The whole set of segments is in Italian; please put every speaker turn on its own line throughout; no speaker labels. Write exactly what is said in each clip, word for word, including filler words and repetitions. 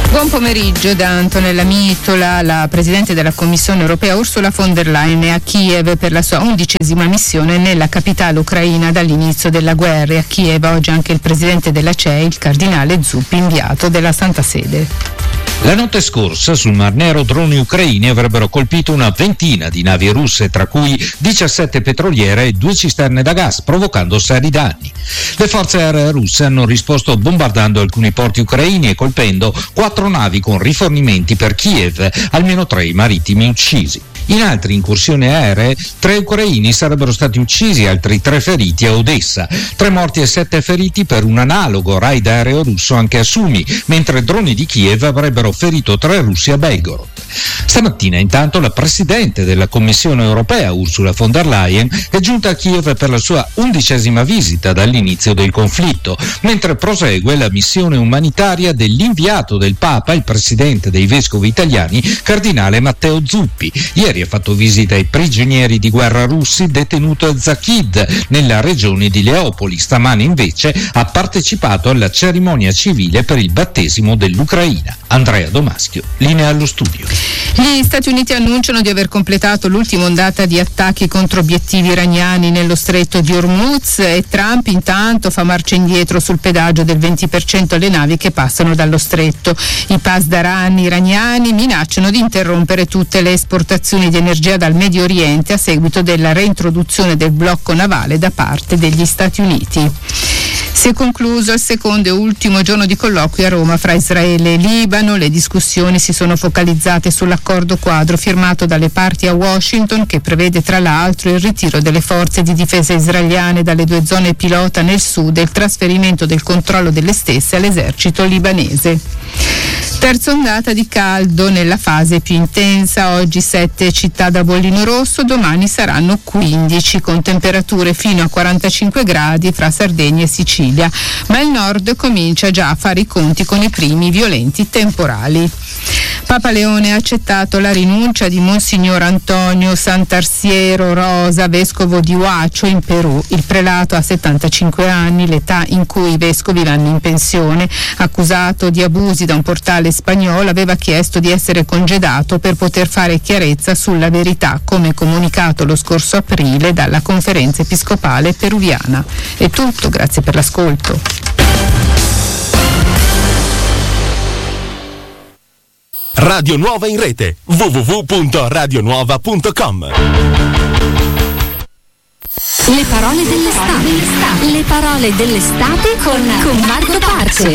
Buon pomeriggio da Antonella Mitola. La Presidente della Commissione Europea Ursula von der Leyen è a Kiev per la sua undicesima missione nella capitale ucraina dall'inizio della guerra. E a Kiev oggi anche il Presidente della C E I, il Cardinale Zuppi, inviato della Santa Sede.
La notte scorsa sul Mar Nero droni ucraini avrebbero colpito una ventina di navi russe, tra cui diciassette petroliere e due cisterne da gas, provocando seri danni. Le forze aeree russe hanno risposto bombardando alcuni porti ucraini e colpendo quattro navi con rifornimenti per Kiev, almeno tre i marittimi uccisi. In altre incursioni aeree, tre ucraini sarebbero stati uccisi, altri tre feriti a Odessa. Tre morti e sette feriti per un analogo raid aereo russo anche a Sumi, mentre droni di Kiev avrebbero ferito tre russi a Belgorod. Stamattina intanto la Presidente della Commissione Europea Ursula von der Leyen è giunta a Kiev per la sua undicesima visita dall'inizio del conflitto, mentre prosegue la missione umanitaria dell'inviato del Papa, il Presidente dei Vescovi italiani, Cardinale Matteo Zuppi. Ieri ha fatto visita ai prigionieri di guerra russi detenuti a Zakid, nella regione di Leopoli. Stamane invece ha partecipato alla cerimonia civile per il battesimo dell'Ucraina. Andrea Domaschio, linea allo studio.
Gli Stati Uniti annunciano di aver completato l'ultima ondata di attacchi contro obiettivi iraniani nello stretto di Hormuz e Trump intanto fa marcia indietro sul pedaggio del venti per cento alle navi che passano dallo stretto. I pasdaran iraniani minacciano di interrompere tutte le esportazioni di energia dal Medio Oriente a seguito della reintroduzione del blocco navale da parte degli Stati Uniti. Si è concluso il secondo e ultimo giorno di colloqui a Roma fra Israele e Libano. Le discussioni si sono focalizzate sull'accordo quadro firmato dalle parti a Washington, che prevede tra l'altro il ritiro delle forze di difesa israeliane dalle due zone pilota nel sud e il trasferimento del controllo delle stesse all'esercito libanese. Terza ondata di caldo nella fase più intensa. Oggi sette città da bollino rosso, domani saranno quindici, con temperature fino a quarantacinque gradi fra Sardegna e Sicilia, ma il nord comincia già a fare i conti con i primi violenti temporali. Papa Leone ha accettato la rinuncia di Monsignor Antonio Santarsiero Rosa, vescovo di Huacho in Perù. Il prelato ha settantacinque anni, l'età in cui i vescovi vanno in pensione. Accusato di abusi da un portale spagnolo, aveva chiesto di essere congedato per poter fare chiarezza sulla verità, come comunicato lo scorso aprile dalla Conferenza Episcopale Peruviana. È tutto, grazie per l'ascolto.
Radio Nuova in rete w w w punto radio nuova punto com.
Le parole dell'estate. Le parole dell'estate con, con Marco Parce.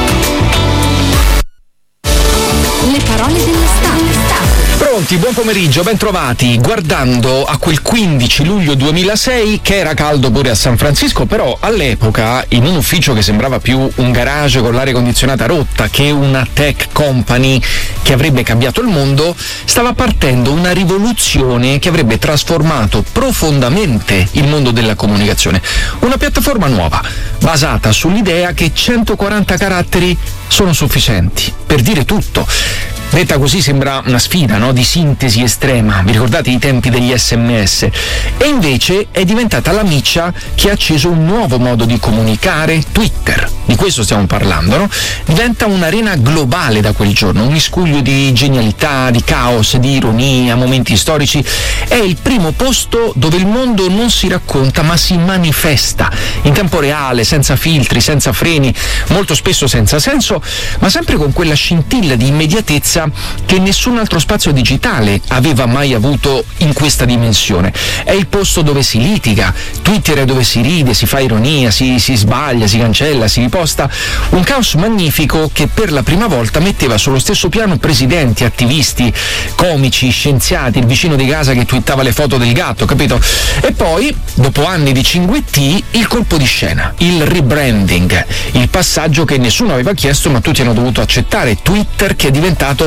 Le parole dell'estate.
Pronti, buon pomeriggio, ben trovati. Guardando a quel quindici luglio duemilasei, che era caldo pure a San Francisco, però all'epoca in un ufficio che sembrava più un garage con l'aria condizionata rotta che una tech company che avrebbe cambiato il mondo, stava partendo una rivoluzione che avrebbe trasformato profondamente il mondo della comunicazione. Una piattaforma nuova, basata sull'idea che centoquaranta caratteri sono sufficienti per dire tutto. Detta così sembra una sfida, no? Di sintesi estrema, vi ricordate i tempi degli sms? E invece è diventata la miccia che ha acceso un nuovo modo di comunicare, Twitter. Di questo stiamo parlando, no? Diventa un'arena globale da quel giorno, un miscuglio di genialità, di caos, di ironia, momenti storici. È il primo posto dove il mondo non si racconta ma si manifesta, in tempo reale, senza filtri, senza freni, molto spesso senza senso, ma sempre con quella scintilla di immediatezza che nessun altro spazio digitale aveva mai avuto in questa dimensione. È il posto dove si litiga, Twitter è dove si ride, si fa ironia, si, si sbaglia, si cancella, si riposta. Un caos magnifico che per la prima volta metteva sullo stesso piano presidenti, attivisti, comici, scienziati, il vicino di casa che twittava le foto del gatto, capito? E poi, dopo anni di cinguetti, il colpo di scena, il rebranding, il passaggio che nessuno aveva chiesto ma tutti hanno dovuto accettare. Twitter che è diventato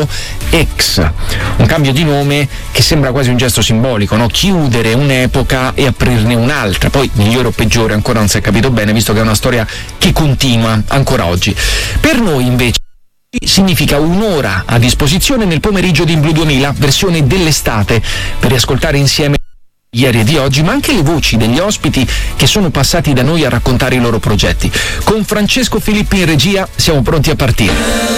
X, un cambio di nome che sembra quasi un gesto simbolico, no? Chiudere un'epoca e aprirne un'altra, poi migliore o peggiore ancora non si è capito bene, visto che è una storia che continua ancora oggi. Per noi invece significa un'ora a disposizione nel pomeriggio di In Blu duemila, versione dell'estate, per riascoltare insieme ieri e di oggi, ma anche le voci degli ospiti che sono passati da noi a raccontare i loro progetti. Con Francesco Filippi in regia siamo pronti a partire.